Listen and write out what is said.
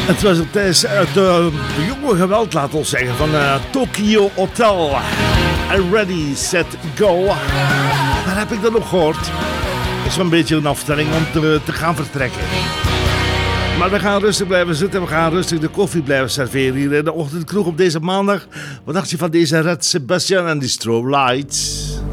Het was het tijdens het jonge geweld, laat ons zeggen, van Tokyo Hotel. Ready, set, go. Waar heb ik dat nog gehoord? Dat is wel een beetje een afstelling om te gaan vertrekken. Maar we gaan rustig blijven zitten. We gaan rustig de koffie blijven serveren hier in de ochtendkroeg op deze maandag. Wat dacht je van deze Red Sebastian en die Strobe Lights?